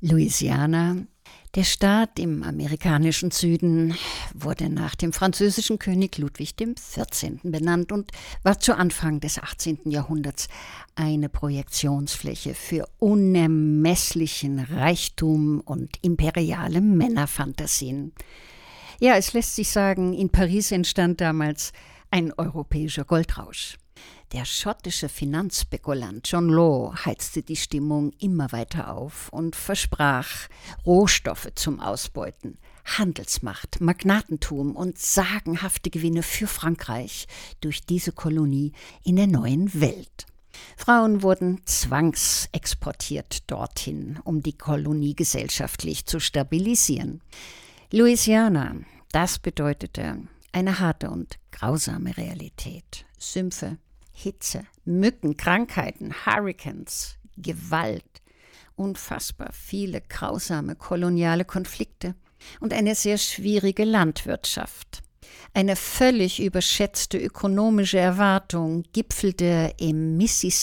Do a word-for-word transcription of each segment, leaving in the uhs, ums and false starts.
Louisiana, der Staat im amerikanischen Süden, wurde nach dem französischen König Ludwig der vierzehnte. benannt und war zu Anfang des achtzehnten. Jahrhunderts eine Projektionsfläche für unermesslichen Reichtum und imperiale Männerfantasien. Ja, es lässt sich sagen, in Paris entstand damals ein europäischer Goldrausch. Der schottische Finanzspekulant John Law heizte die Stimmung immer weiter auf und versprach Rohstoffe zum Ausbeuten, Handelsmacht, Magnatentum und sagenhafte Gewinne für Frankreich durch diese Kolonie in der neuen Welt. Frauen wurden zwangsexportiert dorthin, um die Kolonie gesellschaftlich zu stabilisieren. Louisiana, das bedeutete eine harte und grausame Realität. Sümpfe, Hitze, Mücken, Krankheiten, Hurrikans, Gewalt, unfassbar viele grausame koloniale Konflikte und eine sehr schwierige Landwirtschaft. Eine völlig überschätzte ökonomische Erwartung gipfelte im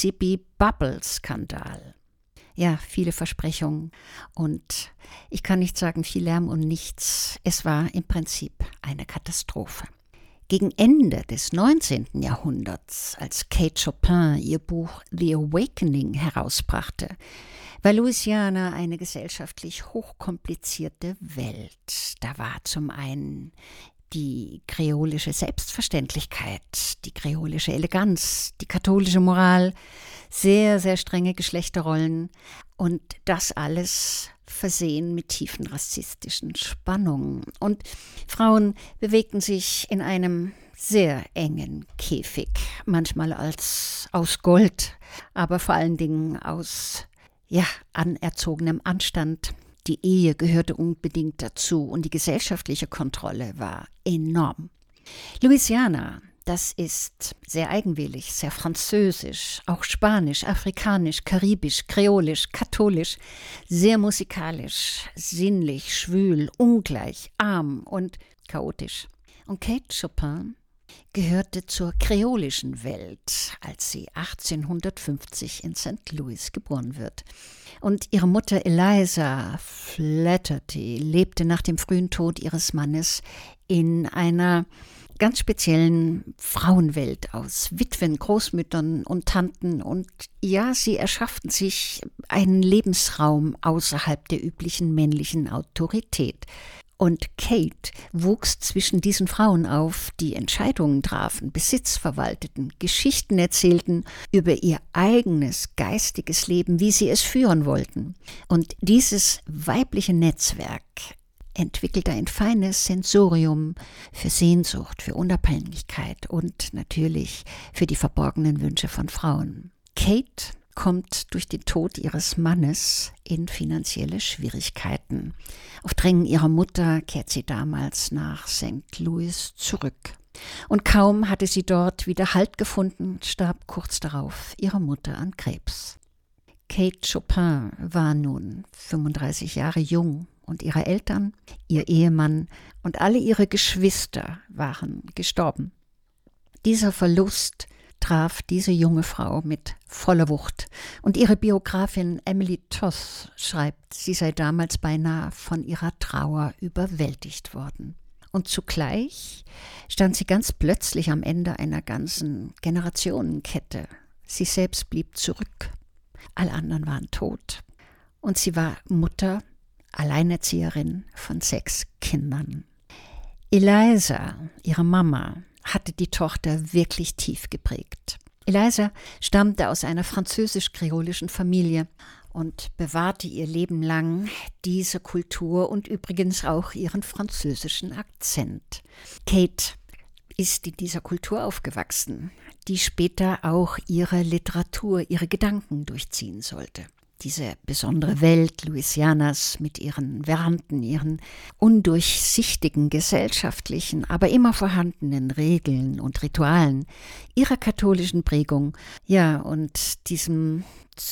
Mississippi-Bubble-Skandal. Ja, viele Versprechungen und ich kann nicht sagen viel Lärm und nichts. Es war im Prinzip eine Katastrophe. Gegen Ende des neunzehnten. Jahrhunderts, als Kate Chopin ihr Buch The Awakening herausbrachte, war Louisiana eine gesellschaftlich hochkomplizierte Welt. Da war zum einen die kreolische Selbstverständlichkeit, die kreolische Eleganz, die katholische Moral, sehr, sehr strenge Geschlechterrollen und das alles versehen mit tiefen rassistischen Spannungen. Und Frauen bewegten sich in einem sehr engen Käfig, manchmal als aus Gold, aber vor allen Dingen aus ja, anerzogenem Anstand. Die Ehe gehörte unbedingt dazu und die gesellschaftliche Kontrolle war enorm. Louisiana, das ist sehr eigenwillig, sehr französisch, auch spanisch, afrikanisch, karibisch, kreolisch, katholisch, sehr musikalisch, sinnlich, schwül, ungleich, arm und chaotisch. Und Kate Chopin gehörte zur kreolischen Welt, als sie achtzehnhundertfünfzig in Sankt Louis geboren wird. Und ihre Mutter Eliza Flaherty lebte nach dem frühen Tod ihres Mannes in einer ganz speziellen Frauenwelt aus Witwen, Großmüttern und Tanten. Und ja, sie erschafften sich einen Lebensraum außerhalb der üblichen männlichen Autorität. Und Kate wuchs zwischen diesen Frauen auf, die Entscheidungen trafen, Besitz verwalteten, Geschichten erzählten über ihr eigenes geistiges Leben, wie sie es führen wollten. Und dieses weibliche Netzwerk entwickelte ein feines Sensorium für Sehnsucht, für Unabhängigkeit und natürlich für die verborgenen Wünsche von Frauen. Kate kommt durch den Tod ihres Mannes in finanzielle Schwierigkeiten. Auf Drängen ihrer Mutter kehrt sie damals nach Sankt Louis zurück. Und kaum hatte sie dort wieder Halt gefunden, starb kurz darauf ihre Mutter an Krebs. Kate Chopin war nun fünfunddreißig Jahre jung und ihre Eltern, ihr Ehemann und alle ihre Geschwister waren gestorben. Dieser Verlust traf diese junge Frau mit voller Wucht. Und ihre Biografin Emily Toth schreibt, sie sei damals beinahe von ihrer Trauer überwältigt worden. Und zugleich stand sie ganz plötzlich am Ende einer ganzen Generationenkette. Sie selbst blieb zurück. Alle anderen waren tot. Und sie war Mutter, Alleinerzieherin von sechs Kindern. Eliza, ihre Mama, hatte die Tochter wirklich tief geprägt. Eliza stammte aus einer französisch-kreolischen Familie und bewahrte ihr Leben lang diese Kultur und übrigens auch ihren französischen Akzent. Kate ist in dieser Kultur aufgewachsen, die später auch ihre Literatur, ihre Gedanken durchziehen sollte. Diese besondere Welt Louisianas mit ihren Veranden, ihren undurchsichtigen gesellschaftlichen, aber immer vorhandenen Regeln und Ritualen, ihrer katholischen Prägung, ja, und diesem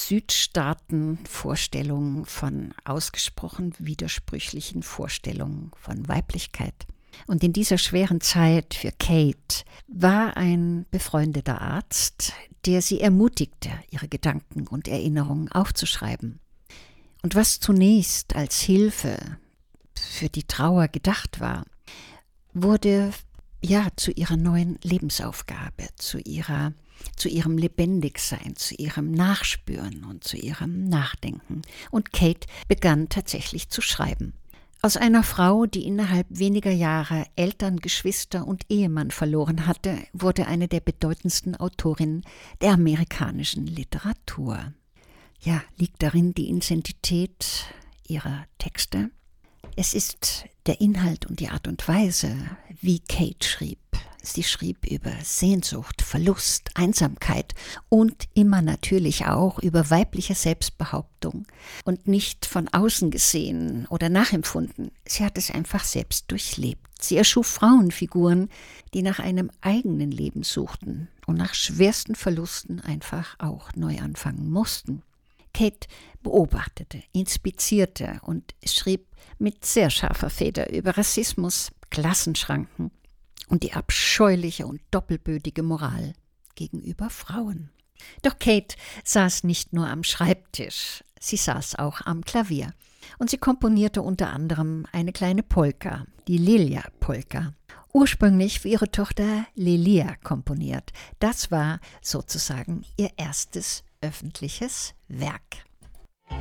Südstaaten-Vorstellungen von ausgesprochen widersprüchlichen Vorstellungen von Weiblichkeit. Und in dieser schweren Zeit für Kate war ein befreundeter Arzt, der sie ermutigte, ihre Gedanken und Erinnerungen aufzuschreiben. Und was zunächst als Hilfe für die Trauer gedacht war, wurde ja zu ihrer neuen Lebensaufgabe, zu ihrer, zu ihrem Lebendigsein, zu ihrem Nachspüren und zu ihrem Nachdenken. Und Kate begann tatsächlich zu schreiben. Aus einer Frau, die innerhalb weniger Jahre Eltern, Geschwister und Ehemann verloren hatte, wurde eine der bedeutendsten Autorinnen der amerikanischen Literatur. Ja, liegt darin die Intensität ihrer Texte? Es ist der Inhalt und die Art und Weise, wie Kate schrieb. Sie schrieb über Sehnsucht, Verlust, Einsamkeit und immer natürlich auch über weibliche Selbstbehauptung und nicht von außen gesehen oder nachempfunden. Sie hat es einfach selbst durchlebt. Sie erschuf Frauenfiguren, die nach einem eigenen Leben suchten und nach schwersten Verlusten einfach auch neu anfangen mussten. Kate beobachtete, inspizierte und schrieb mit sehr scharfer Feder über Rassismus, Klassenschranken und die abscheuliche und doppelbödige Moral gegenüber Frauen. Doch Kate saß nicht nur am Schreibtisch, sie saß auch am Klavier. Und sie komponierte unter anderem eine kleine Polka, die Lilia-Polka. Ursprünglich für ihre Tochter Lilia komponiert. Das war sozusagen ihr erstes öffentliches Werk.